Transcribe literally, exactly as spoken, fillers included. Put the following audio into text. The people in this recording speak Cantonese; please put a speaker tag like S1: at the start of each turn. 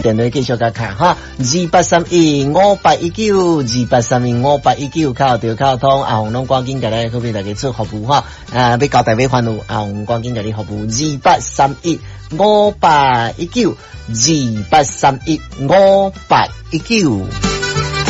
S1: 电话继续甲卡哈，二八三一五八一九，二八三一五八一九，靠着靠通啊，红龙赶紧甲你，可别大家做服务哈，啊，要交代要烦恼啊，红赶紧甲你服务，二八三一五八一九，二八三一五八一九。